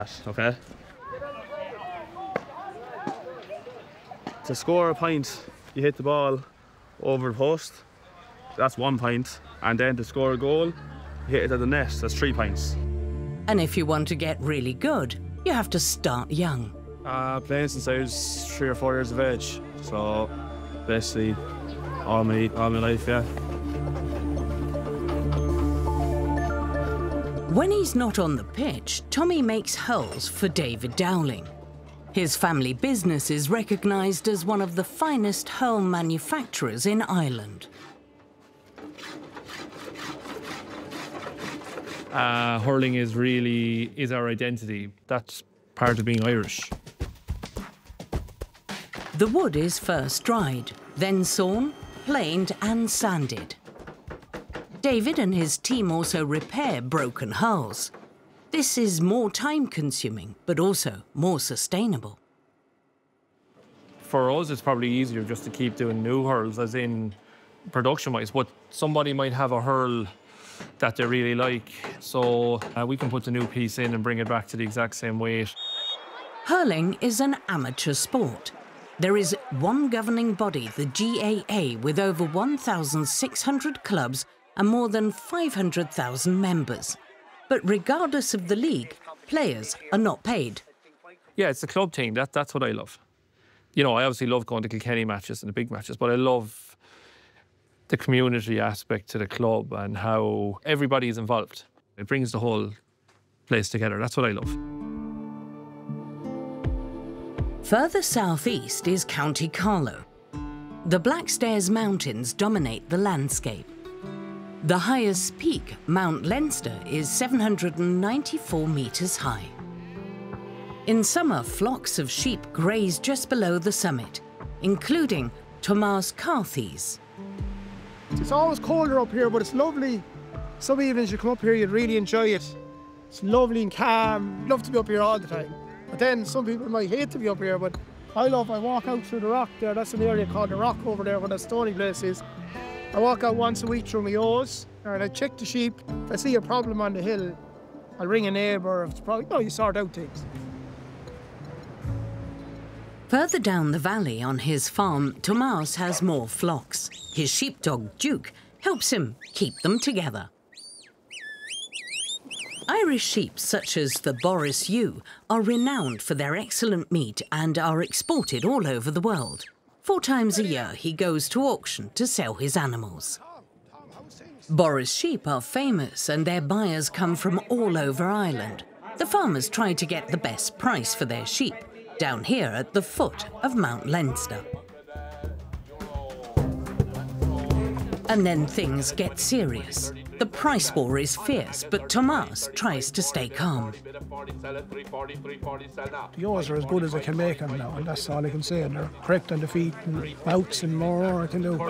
Okay. To score a point, you hit the ball over the post. That's 1 point. And then to score a goal, you hit it at the net. That's 3 points. And if you want to get really good, you have to start young. Playing since I was 3 or 4 years of age. So basically all my life, yeah. When he's not on the pitch, Tommy makes hurls for David Dowling. His family business is recognised as one of the finest hurl manufacturers in Ireland. Hurling is our identity. That's part of being Irish. The wood is first dried, then sawn, planed and sanded. David and his team also repair broken hulls. This is more time-consuming, but also more sustainable. For us, it's probably easier just to keep doing new hurls, as in production-wise, but somebody might have a hurl that they really like, so we can put the new piece in and bring it back to the exact same weight. Hurling is an amateur sport. There is one governing body, the GAA, with over 1,600 clubs and more than 500,000 members. But regardless of the league, players are not paid. Yeah, it's the club thing. That's what I love. You know, I obviously love going to Kilkenny matches and the big matches, but I love the community aspect to the club and how everybody is involved. It brings the whole place together. That's what I love. Further southeast is County Carlow. The Blackstairs Mountains dominate the landscape. The highest peak, Mount Leinster, is 794 metres high. In summer, flocks of sheep graze just below the summit, including Tomás Carthy's. It's always colder up here, but it's lovely. Some evenings you come up here, you'd really enjoy it. It's lovely and calm. Love to be up here all the time. But then some people might hate to be up here, but I walk out through the rock there. That's an area called the Rock over there where that stony place is. I walk out once a week through my O's and I check the sheep. If I see a problem on the hill, I'll ring a neighbour. It's probably, you sort out things. Further down the valley on his farm, Tomás has more flocks. His sheepdog, Duke, helps him keep them together. Irish sheep such as the Boris Ewe are renowned for their excellent meat and are exported all over the world. 4 times a year he goes to auction to sell his animals. Boris sheep are famous and their buyers come from all over Ireland. The farmers try to get the best price for their sheep, down here at the foot of Mount Leinster. And then things get serious. The price war is fierce, but Tomás tries to stay calm. The O's are as good as I can make them now, and that's all I can say. And they're correct on the feet and bouts and more I can do.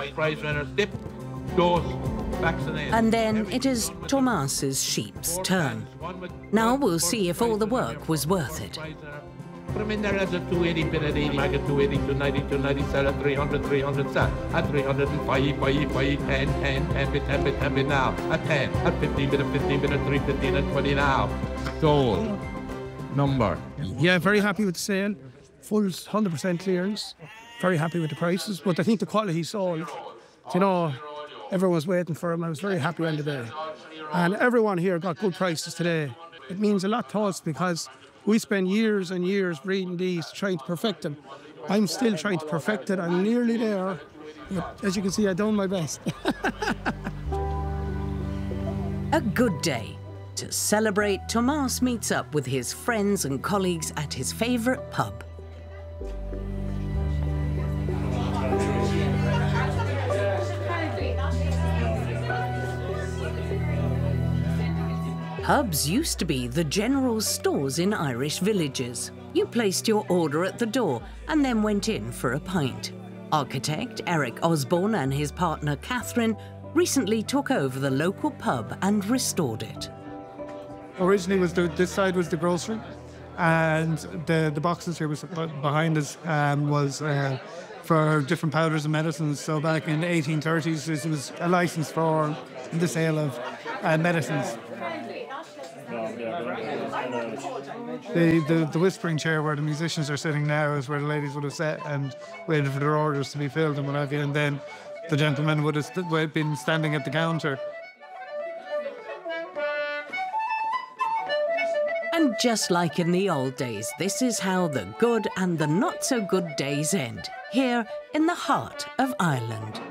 And then it is Tomás's sheep's turn. Now we'll see if all the work was worth it. Put them in there as a 280, bit at 80, like a 280, 290, 290, sell at 300, 300, sell at 305, 5, 10 bit now, at 10, at 15, bit at 15, bit at 315, at 20 now. Sold. Number. Yeah, very happy with the sale. Full 100% clearance. Very happy with the prices, but I think the quality sold. You know, everyone was waiting for them. I was very happy on the day. And everyone here got good prices today. It means a lot to us because we spend years and years breeding these, trying to perfect them. I'm still trying to perfect it. I'm nearly there. But as you can see, I've done my best. A good day. To celebrate, Tomás meets up with his friends and colleagues at his favourite pub. Pubs used to be the general stores in Irish villages. You placed your order at the door and then went in for a pint. Architect Eric Osborne and his partner Catherine recently took over the local pub and restored it. Originally, this side was the grocery, and the boxes here was behind us was for different powders and medicines. So back in the 1830s, this was a license for the sale of medicines. The whispering chair where the musicians are sitting now is where the ladies would have sat and waited for their orders to be filled and what have you. And then the gentlemen would have been standing at the counter. And just like in the old days, this is how the good and the not so good days end, here in the heart of Ireland.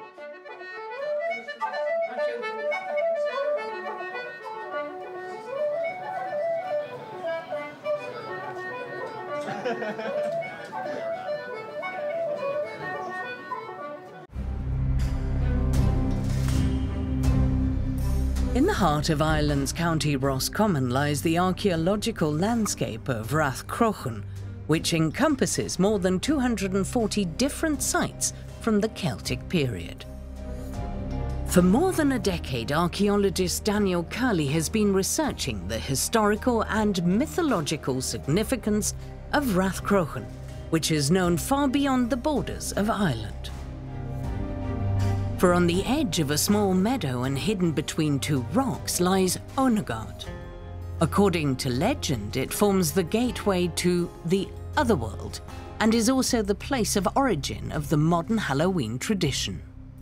In the heart of Ireland's County Roscommon lies the archaeological landscape of Rathcroghan, which encompasses more than 240 different sites from the Celtic period. For more than a decade, archaeologist Daniel Curley has been researching the historical and mythological significance of Rathcroghan, which is known far beyond the borders of Ireland. For on the edge of a small meadow and hidden between two rocks lies Onagard. According to legend, it forms the gateway to the otherworld and is also the place of origin of the modern Halloween tradition.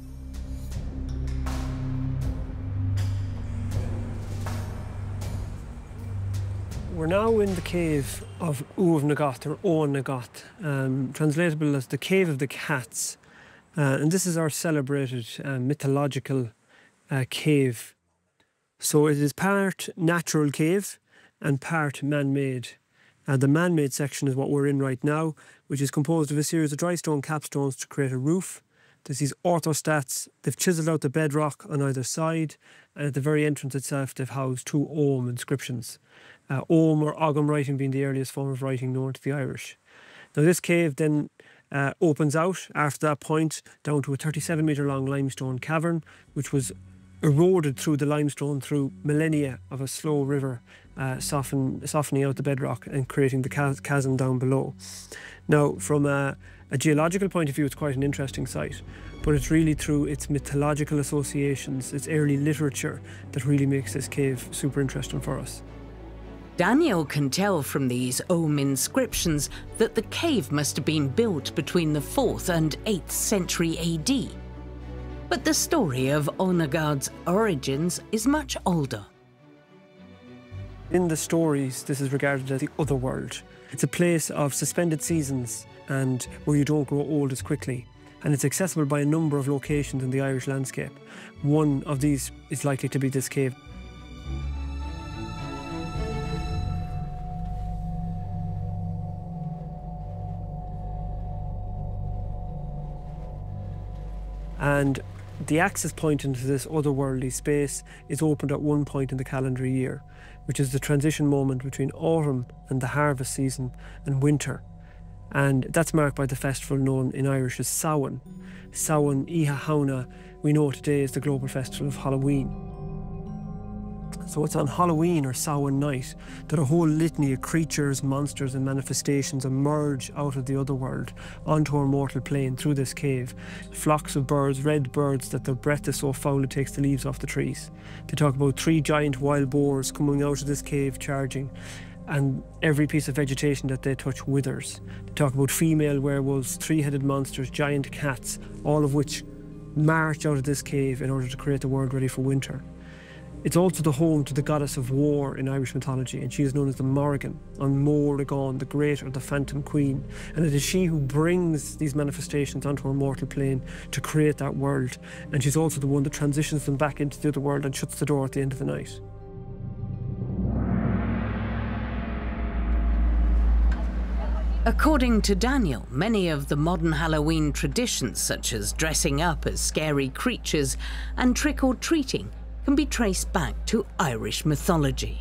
We're now in the cave of Uav Nagat, or Oan Nagat, translatable as the Cave of the Cats. And this is our celebrated mythological cave. So it is part natural cave and part man-made. The man-made section is what we're in right now, which is composed of a series of dry stone capstones to create a roof. There's these orthostats. They've chiselled out the bedrock on either side, and at the very entrance itself they've housed two Ogham inscriptions. Ogham or Ogham writing being the earliest form of writing known to the Irish. Now this cave then opens out after that point down to a 37-metre long limestone cavern, which was eroded through the limestone through millennia of a slow river softening out the bedrock and creating the chasm down below. Now, from a geological point of view, it's quite an interesting site, but it's really through its mythological associations, its early literature, that really makes this cave super interesting for us. Daniel can tell from these Ogham inscriptions that the cave must have been built between the 4th and 8th century AD. But the story of Onagard's origins is much older. In the stories, this is regarded as the otherworld. It's a place of suspended seasons and where you don't grow old as quickly. And it's accessible by a number of locations in the Irish landscape. One of these is likely to be this cave. And the access point into this otherworldly space is opened at one point in the calendar year, which is the transition moment between autumn and the harvest season and winter. And that's marked by the festival known in Irish as Samhain. Samhain Iha Hauna, we know today is the global festival of Halloween. So it's on Halloween or Samhain night that a whole litany of creatures, monsters and manifestations emerge out of the otherworld onto our mortal plane through this cave. Flocks of birds, red birds that their breath is so foul it takes the leaves off the trees. They talk about 3 giant wild boars coming out of this cave charging, and every piece of vegetation that they touch withers. They talk about female werewolves, 3-headed monsters, giant cats, all of which march out of this cave in order to create the world ready for winter. It's also the home to the goddess of war in Irish mythology, and she is known as the Morrigan, on Morrigan, the Great or the Phantom Queen. And it is she who brings these manifestations onto our mortal plane to create that world. And she's also the one that transitions them back into the other world and shuts the door at the end of the night. According to Daniel, many of the modern Halloween traditions, such as dressing up as scary creatures and trick-or-treating, can be traced back to Irish mythology.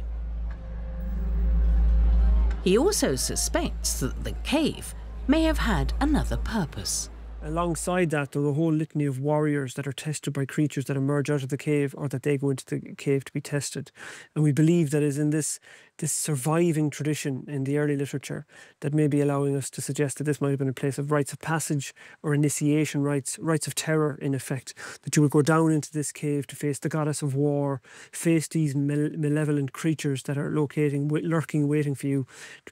He also suspects that the cave may have had another purpose. Alongside that, there are a whole litany of warriors that are tested by creatures that emerge out of the cave or that they go into the cave to be tested. And we believe that is in this surviving tradition in the early literature that may be allowing us to suggest that this might have been a place of rites of passage or initiation rites of terror, in effect, that you would go down into this cave to face the goddess of war, face these malevolent creatures that are lurking, waiting for you,